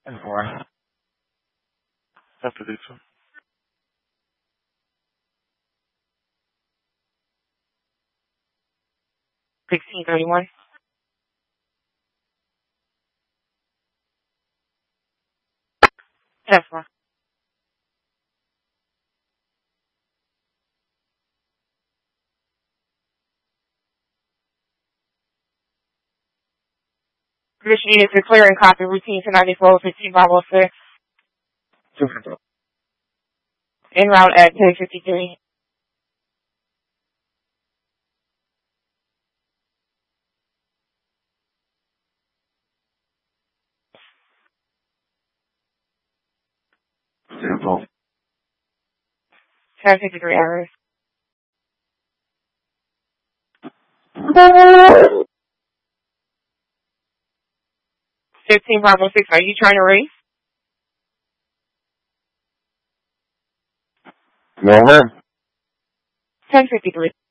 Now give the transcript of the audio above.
4. After this one. 1631. Tesla. Permission needed to clear and copy routine to 94-15-506. En route at 1053. Simple. 1053 hours. 15506, are you trying to race? No, ma'am. 1053.